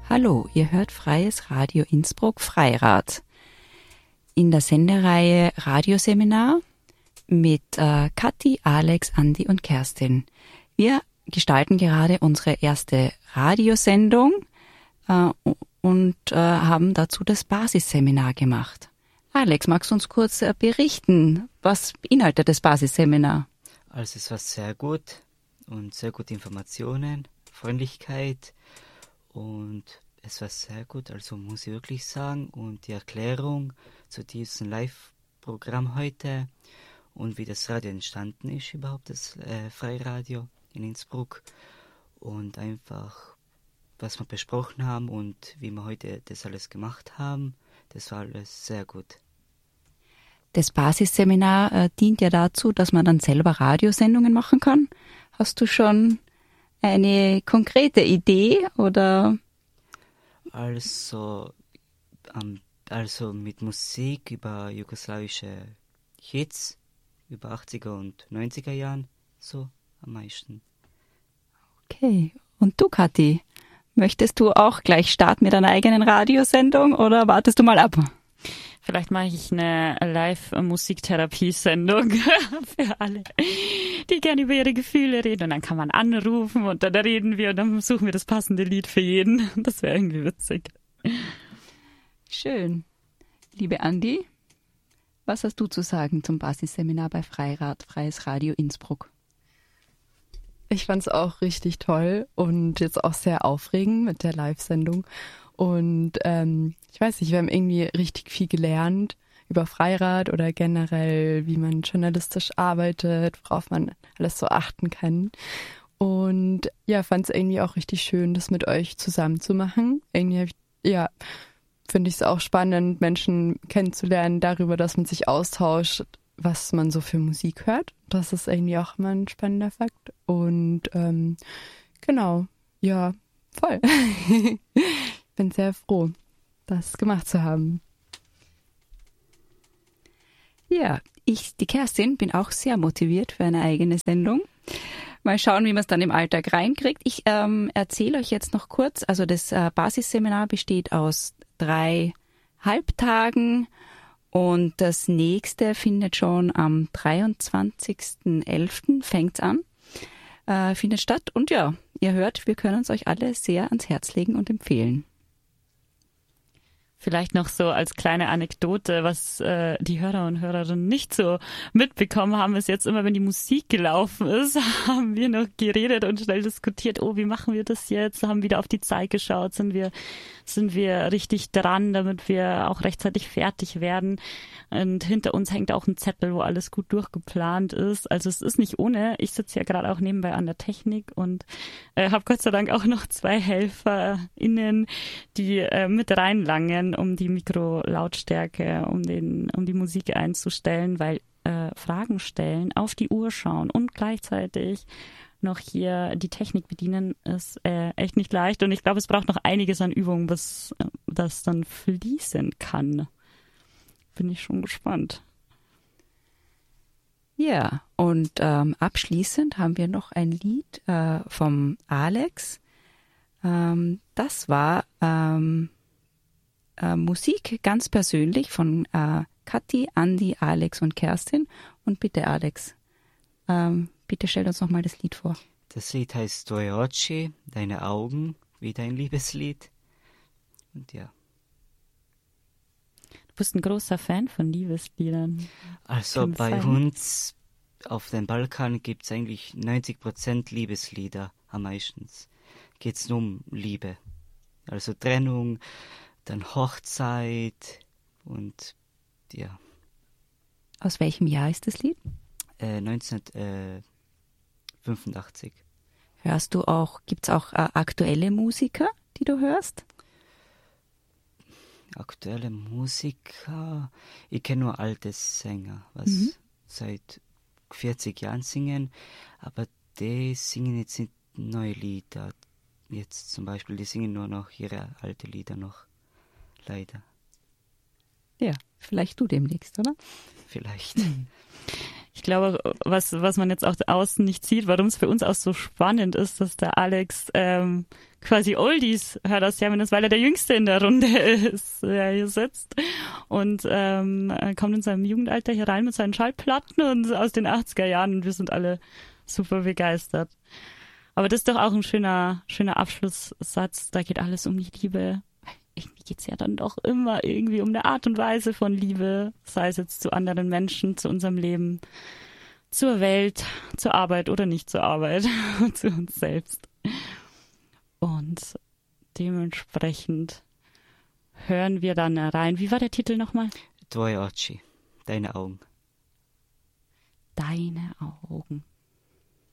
Hallo, ihr hört Freies Radio Innsbruck Freirad. In der Sendereihe Radioseminar mit Kathi, Alex, Andi und Kerstin. Wir gestalten gerade unsere erste Radiosendung und haben dazu das Basisseminar gemacht. Alex, magst du uns kurz berichten, was beinhaltet das Basisseminar? Also es war sehr gut und sehr gute Informationen, Freundlichkeit und es war sehr gut, also muss ich wirklich sagen. Und die Erklärung zu diesem Live-Programm heute und wie das Radio entstanden ist, überhaupt das Freiradio in Innsbruck und einfach, was wir besprochen haben und wie wir heute das alles gemacht haben, das war alles sehr gut. Das Basisseminar dient ja dazu, dass man dann selber Radiosendungen machen kann. Hast du schon eine konkrete Idee oder? Also mit Musik über jugoslawische Hits, über 80er und 90er Jahren, so am meisten. Okay. Und du, Kathi, möchtest du auch gleich starten mit einer eigenen Radiosendung oder wartest du mal ab? Vielleicht mache ich eine Live-Musiktherapie-Sendung für alle, die gerne über ihre Gefühle reden. Und dann kann man anrufen und dann reden wir und dann suchen wir das passende Lied für jeden. Das wäre irgendwie witzig. Schön. Liebe Andi, was hast du zu sagen zum Basisseminar bei Freirad, Freies Radio Innsbruck? Ich fand es auch richtig toll und jetzt auch sehr aufregend mit der Live-Sendung. Und ich weiß nicht, wir haben irgendwie richtig viel gelernt über Freirad oder generell, wie man journalistisch arbeitet, worauf man alles so achten kann. Und ja, fand es irgendwie auch richtig schön, das mit euch zusammen zu machen. Irgendwie finde ich es auch spannend, Menschen kennenzulernen darüber, dass man sich austauscht, was man so für Musik hört. Das ist irgendwie auch immer ein spannender Fakt. Und genau, ja, voll. Ich bin sehr froh, das gemacht zu haben. Ja, die Kerstin, bin auch sehr motiviert für eine eigene Sendung. Mal schauen, wie man es dann im Alltag reinkriegt. Ich erzähle euch jetzt noch kurz, also das Basisseminar besteht aus 3 Halbtagen und das nächste findet schon am 23.11. fängt's an, findet statt. Und ja, ihr hört, wir können es euch alle sehr ans Herz legen und empfehlen. Vielleicht noch so als kleine Anekdote, was die Hörer und Hörerinnen nicht so mitbekommen haben, ist jetzt immer, wenn die Musik gelaufen ist, haben wir noch geredet und schnell diskutiert, oh, wie machen wir das jetzt? Haben wieder auf die Zeit geschaut, sind wir richtig dran, damit wir auch rechtzeitig fertig werden. Und hinter uns hängt auch ein Zettel, wo alles gut durchgeplant ist. Also es ist nicht ohne. Ich sitze ja gerade auch nebenbei an der Technik und habe Gott sei Dank auch noch 2 HelferInnen, die mit reinlangen, um die Mikrolautstärke, um die Musik einzustellen, weil Fragen stellen, auf die Uhr schauen und gleichzeitig noch hier die Technik bedienen, ist echt nicht leicht. Und ich glaube, es braucht noch einiges an Übung, bis das dann fließen kann. Bin ich schon gespannt. Ja, und abschließend haben wir noch ein Lied vom Alex. Das war Musik ganz persönlich von Kathi, Andi, Alex und Kerstin. Und bitte, Alex, bitte stell uns nochmal das Lied vor. Das Lied heißt Tvoje oči, deine Augen, wieder ein Liebeslied. Und ja. Du bist ein großer Fan von Liebesliedern. Also bei uns auf dem Balkan gibt es eigentlich 90% Liebeslieder am meisten. Geht es nur um Liebe. Also Trennung, dann Hochzeit und ja. Aus welchem Jahr ist das Lied? 1985. Hörst du auch, gibt's auch aktuelle Musiker, die du hörst? Aktuelle Musiker, ich kenne nur alte Sänger, was seit 40 Jahren singen, aber die singen jetzt nicht neue Lieder. Jetzt zum Beispiel, die singen nur noch ihre alten Lieder noch, leider. Ja, vielleicht du demnächst, oder? Vielleicht. Ich glaube, was man jetzt auch außen nicht sieht, warum es für uns auch so spannend ist, dass der Alex quasi Oldies hört aus Serbien ist, weil er der Jüngste in der Runde ist, der hier sitzt. Und kommt in seinem Jugendalter hier rein mit seinen Schallplatten und aus den 80er Jahren und wir sind alle super begeistert. Aber das ist doch auch ein schöner Abschlusssatz. Da geht alles um die Liebe. Irgendwie geht's ja dann doch immer irgendwie um eine Art und Weise von Liebe, sei es jetzt zu anderen Menschen, zu unserem Leben, zur Welt, zur Arbeit oder nicht zur Arbeit, zu uns selbst. Und dementsprechend hören wir dann rein. Wie war der Titel nochmal? Tvoje oči, deine Augen. Deine Augen.